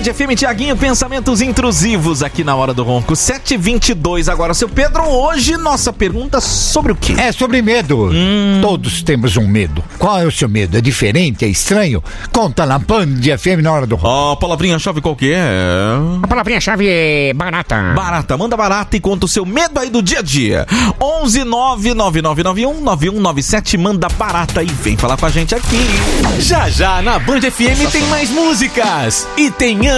FM, Tiaguinho, pensamentos intrusivos aqui na Hora do Ronco, 7h22 agora. Seu Pedro, hoje nossa pergunta sobre o quê? É sobre medo. Todos temos um medo. Qual é o seu medo? É diferente? É estranho? Conta na Band FM na Hora do Ronco. A palavrinha-chave qual que é? A palavrinha-chave é barata. Barata, manda barata e conta o seu medo aí do dia a dia. 11999919197, manda barata e vem falar com a gente aqui. Já já na Band FM tem mais músicas e tem